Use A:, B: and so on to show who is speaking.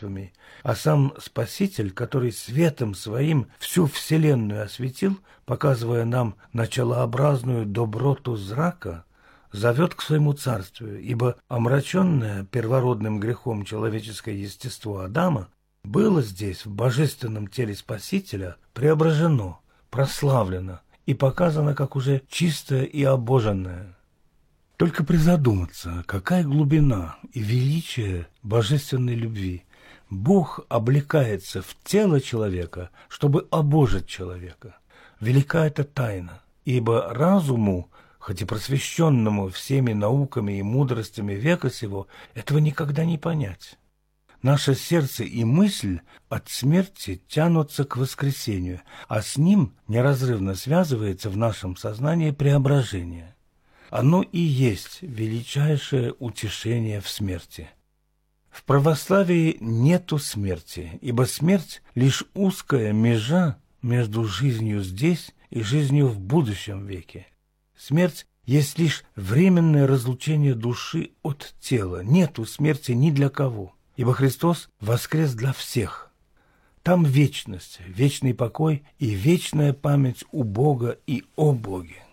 A: жертвами, а сам Спаситель, который светом своим всю вселенную осветил, показывая нам началообразную доброту зрака, зовет к своему царствию, ибо омраченное первородным грехом человеческое естество Адама было здесь, в божественном теле Спасителя, преображено, прославлено и показано как уже чистое и обоженное. Только призадуматься, какая глубина и величие божественной любви. Бог облекается в тело человека, чтобы обожить человека. Велика эта тайна, ибо разуму, хоть и просвещенному всеми науками и мудростями века сего, этого никогда не понять. Наше сердце и мысль от смерти тянутся к воскресению, а с ним неразрывно связывается в нашем сознании преображение. Оно и есть величайшее утешение в смерти. В православии нету смерти, ибо смерть – лишь узкая межа между жизнью здесь и жизнью в будущем веке. Смерть есть лишь временное разлучение души от тела. Нету смерти ни для кого, ибо Христос воскрес для всех. Там вечность, вечный покой и вечная память у Бога и о Боге.